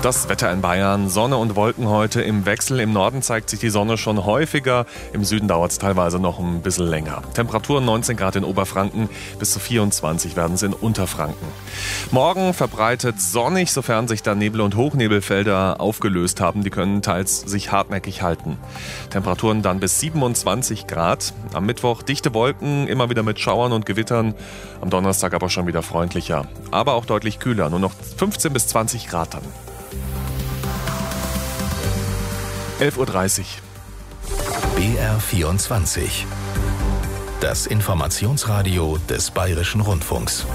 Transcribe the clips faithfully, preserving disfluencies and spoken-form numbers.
Das Wetter in Bayern, Sonne und Wolken heute im Wechsel. Im Norden zeigt sich die Sonne schon häufiger, im Süden dauert es teilweise noch ein bisschen länger. Temperaturen neunzehn Grad in Oberfranken, bis zu vierundzwanzig werden es in Unterfranken. Morgen verbreitet sonnig, sofern sich da Nebel- und Hochnebelfelder aufgelöst haben. Die können teils sich hartnäckig halten. Temperaturen dann bis siebenundzwanzig Grad. Am Mittwoch dichte Wolken, immer wieder mit Schauern und Gewittern. Am Donnerstag aber schon wieder freundlicher, aber auch deutlich kühler, nur noch fünfzehn bis zwanzig Grad dann. elf Uhr dreißig. B R vierundzwanzig. Das Informationsradio des Bayerischen Rundfunks.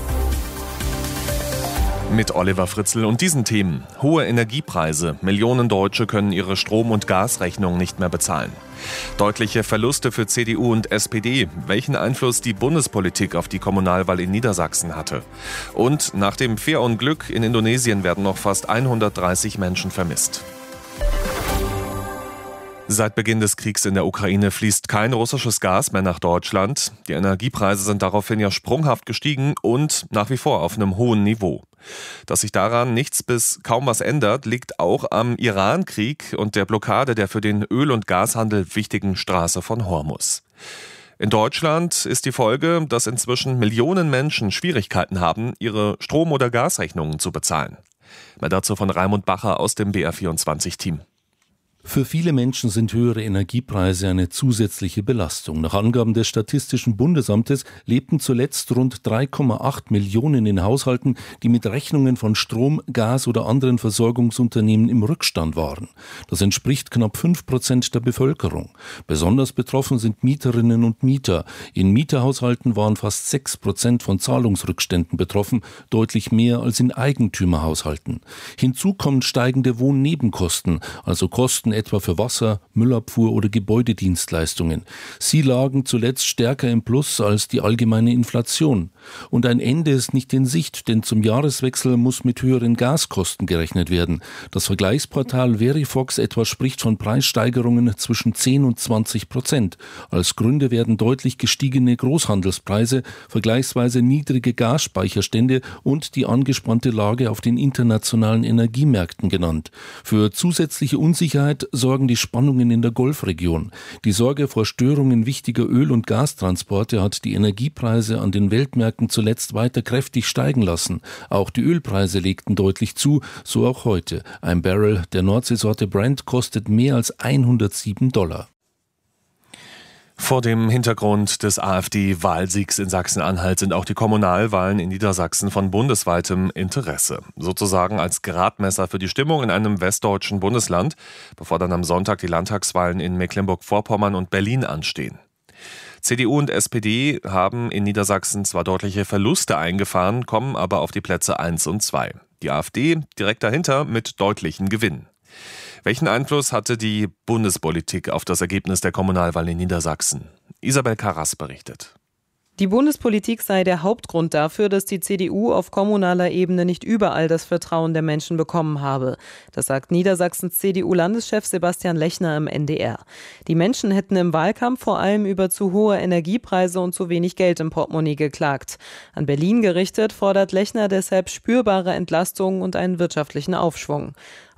Mit Oliver Fritzl und diesen Themen. Hohe Energiepreise. Millionen Deutsche können ihre Strom- und Gasrechnung nicht mehr bezahlen. Deutliche Verluste für C D U und S P D. Welchen Einfluss die Bundespolitik auf die Kommunalwahl in Niedersachsen hatte. Und nach dem Fährunglück in Indonesien werden noch fast hundertdreißig Menschen vermisst. Seit Beginn des Kriegs in der Ukraine fließt kein russisches Gas mehr nach Deutschland. Die Energiepreise sind daraufhin ja sprunghaft gestiegen und nach wie vor auf einem hohen Niveau. Dass sich daran nichts bis kaum was ändert, liegt auch am Iran-Krieg und der Blockade der für den Öl- und Gashandel wichtigen Straße von Hormuz. In Deutschland ist die Folge, dass inzwischen Millionen Menschen Schwierigkeiten haben, ihre Strom- oder Gasrechnungen zu bezahlen. Mehr dazu von Raimund Bacher aus dem B R vierundzwanzig-Team. Für viele Menschen sind höhere Energiepreise eine zusätzliche Belastung. Nach Angaben des Statistischen Bundesamtes lebten zuletzt rund drei Komma acht Millionen in Haushalten, die mit Rechnungen von Strom, Gas oder anderen Versorgungsunternehmen im Rückstand waren. Das entspricht knapp fünf Prozent der Bevölkerung. Besonders betroffen sind Mieterinnen und Mieter. In Mieterhaushalten waren fast sechs Prozent von Zahlungsrückständen betroffen, deutlich mehr als in Eigentümerhaushalten. Hinzu kommen steigende Wohnnebenkosten, also Kosten etwa für Wasser, Müllabfuhr oder Gebäudedienstleistungen. Sie lagen zuletzt stärker im Plus als die allgemeine Inflation. Und ein Ende ist nicht in Sicht, denn zum Jahreswechsel muss mit höheren Gaskosten gerechnet werden. Das Vergleichsportal Verifox etwa spricht von Preissteigerungen zwischen zehn und zwanzig Prozent. Als Gründe werden deutlich gestiegene Großhandelspreise, vergleichsweise niedrige Gasspeicherstände und die angespannte Lage auf den internationalen Energiemärkten genannt. Für zusätzliche Unsicherheit sorgen die Spannungen in der Golfregion. Die Sorge vor Störungen wichtiger Öl- und Gastransporte hat die Energiepreise an den Weltmärkten zuletzt weiter kräftig steigen lassen. Auch die Ölpreise legten deutlich zu, so auch heute. Ein Barrel der Nordseesorte Brent kostet mehr als hundertsieben Dollar. Vor dem Hintergrund des AfD-Wahlsiegs in Sachsen-Anhalt sind auch die Kommunalwahlen in Niedersachsen von bundesweitem Interesse. Sozusagen als Gradmesser für die Stimmung in einem westdeutschen Bundesland, bevor dann am Sonntag die Landtagswahlen in Mecklenburg-Vorpommern und Berlin anstehen. C D U und S P D haben in Niedersachsen zwar deutliche Verluste eingefahren, kommen aber auf die Plätze eins und zwei. Die AfD direkt dahinter mit deutlichen Gewinnen. Welchen Einfluss hatte die Bundespolitik auf das Ergebnis der Kommunalwahl in Niedersachsen? Isabel Karras berichtet. Die Bundespolitik sei der Hauptgrund dafür, dass die C D U auf kommunaler Ebene nicht überall das Vertrauen der Menschen bekommen habe. Das sagt Niedersachsens C D U-Landeschef Sebastian Lechner im N D R. Die Menschen hätten im Wahlkampf vor allem über zu hohe Energiepreise und zu wenig Geld im Portemonnaie geklagt. An Berlin gerichtet fordert Lechner deshalb spürbare Entlastungen und einen wirtschaftlichen Aufschwung.